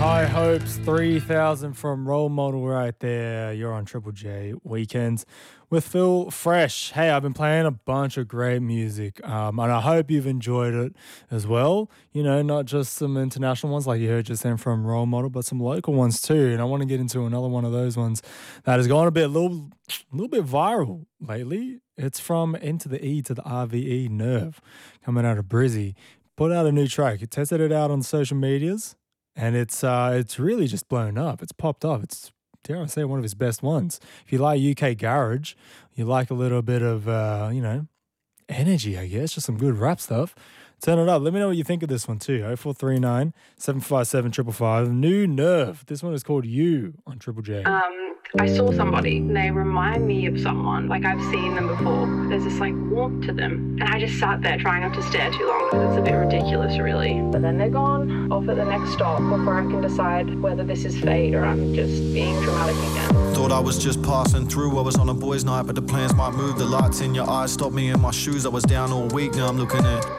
High Hopes 3000 from Role Model right there. You're on Triple J Weekends with Phil Fresh. Hey, I've been playing a bunch of great music and I hope you've enjoyed it as well. You know, not just some international ones like you heard just then from Role Model, but some local ones too. And I want to get into another one of those ones that has gone a little bit viral lately. It's from Into the E to the RVE Nerve, coming out of Brizzy. Put out a new track. It tested it out on social medias. And it's really just blown up. It's popped up. It's, dare I say, one of his best ones. If you like UK garage, you like a little bit of, energy, I guess, just some good rap stuff. Turn it up. Let me know what you think of this one too. 0439 757 555. New Nerve. This one is called You on Triple J. I saw somebody and they remind me of someone, like I've seen them before. There's this like warmth to them. And I just sat there trying not to stare too long because it's a bit ridiculous really. But then they're gone, off at the next stop before I can decide whether this is fate or I'm just being dramatic again. Thought I was just passing through, I was on a boys' night, but the plans might move. The lights in your eyes stopped me in my shoes. I was down all week, now I'm looking at